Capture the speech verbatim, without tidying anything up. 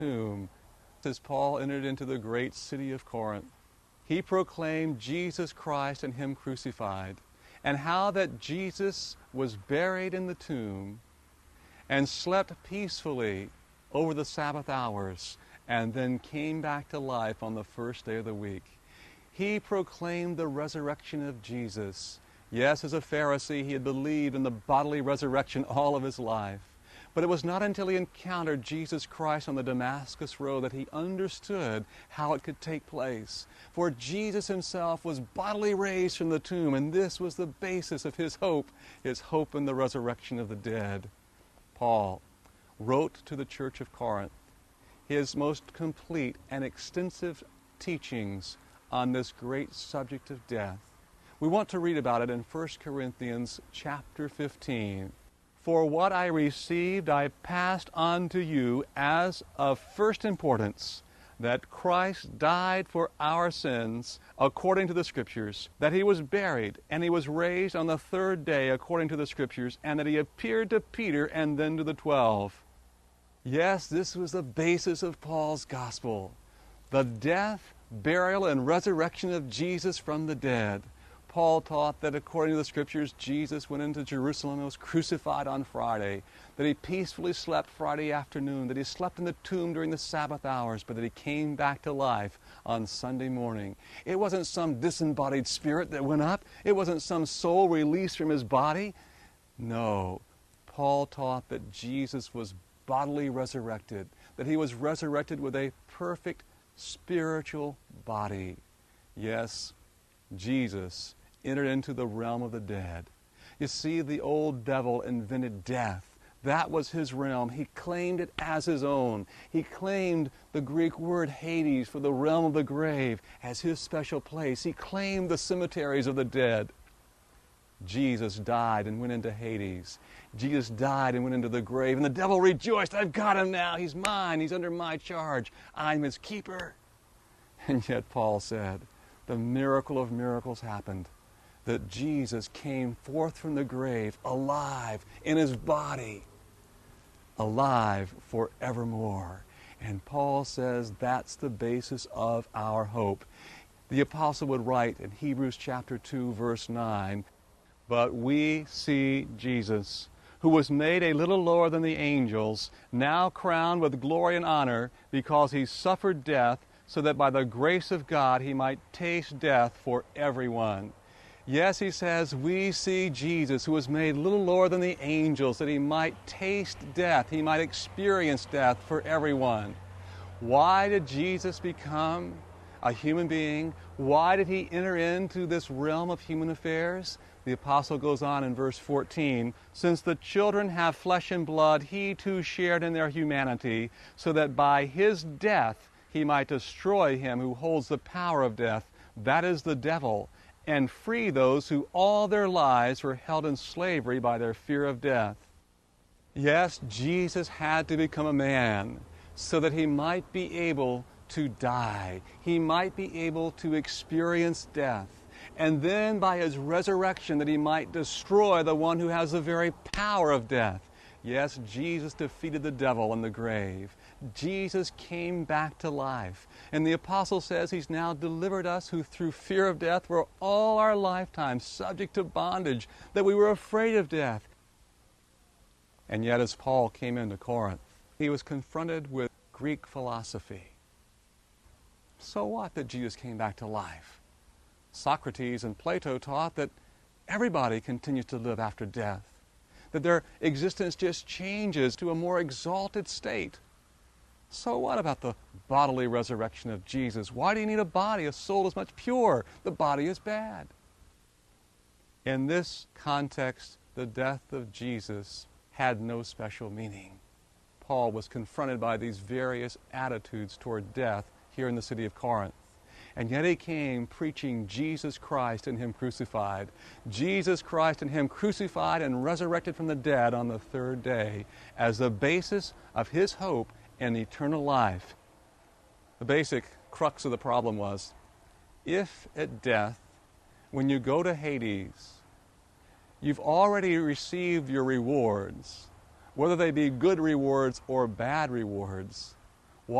tomb as Paul entered into the great city of Corinth. He proclaimed Jesus Christ and Him crucified, and how that Jesus was buried in the tomb and slept peacefully over the Sabbath hours, and then came back to life on the first day of the week. He proclaimed the resurrection of Jesus. Yes, as a Pharisee, he had believed in the bodily resurrection all of his life. But it was not until he encountered Jesus Christ on the Damascus Road that he understood how it could take place. For Jesus Himself was bodily raised from the tomb, and this was the basis of his hope, his hope in the resurrection of the dead. Paul wrote to the church of Corinth his most complete and extensive teachings on this great subject of death. We want to read about it in First Corinthians chapter fifteen. For what I received I passed on to you as of first importance, that Christ died for our sins according to the Scriptures, that He was buried, and He was raised on the third day according to the Scriptures, and that He appeared to Peter and then to the twelve. Yes, this was the basis of Paul's gospel, the death, burial, and resurrection of Jesus from the dead. Paul taught that according to the Scriptures, Jesus went into Jerusalem and was crucified on Friday, that He peacefully slept Friday afternoon, that He slept in the tomb during the Sabbath hours, but that He came back to life on Sunday morning. It wasn't some disembodied spirit that went up. It wasn't some soul released from His body. No, Paul taught that Jesus was bodily resurrected, that He was resurrected with a perfect spiritual body. Yes, Jesus entered into the realm of the dead. You see, the old devil invented death. That was his realm. He claimed it as his own. He claimed the Greek word Hades for the realm of the grave as his special place. He claimed the cemeteries of the dead. Jesus died and went into Hades. Jesus died and went into the grave. And the devil rejoiced, I've got him now. He's mine. He's under my charge. I'm his keeper. And yet Paul said, the miracle of miracles happened, that Jesus came forth from the grave alive in His body, alive forevermore. And Paul says that's the basis of our hope. The apostle would write in Hebrews chapter two, verse nine, but we see Jesus, who was made a little lower than the angels, now crowned with glory and honor, because He suffered death, so that by the grace of God He might taste death for everyone. Yes, he says, we see Jesus, who was made a little lower than the angels, that He might taste death, He might experience death for everyone. Why did Jesus become a human being? Why did He enter into this realm of human affairs? The apostle goes on in verse fourteen, since the children have flesh and blood, He too shared in their humanity, so that by His death He might destroy him who holds the power of death, that is the devil, and free those who all their lives were held in slavery by their fear of death. Yes, Jesus had to become a man so that He might be able to die. He might be able to experience death. And then by His resurrection that He might destroy the one who has the very power of death. Yes, Jesus defeated the devil in the grave. Jesus came back to life. And the apostle says He's now delivered us who through fear of death were all our lifetime subject to bondage, that we were afraid of death. And yet as Paul came into Corinth, he was confronted with Greek philosophy. So what that Jesus came back to life? Socrates and Plato taught that everybody continues to live after death, that their existence just changes to a more exalted state. So what about the bodily resurrection of Jesus? Why do you need a body? A soul is much pure. The body is bad. In this context, the death of Jesus had no special meaning. Paul was confronted by these various attitudes toward death here in the city of Corinth. And yet he came preaching Jesus Christ and Him crucified. Jesus Christ and Him crucified and resurrected from the dead on the third day as the basis of his hope and eternal life. The basic crux of the problem was, if at death, when you go to Hades, you've already received your rewards, whether they be good rewards or bad rewards,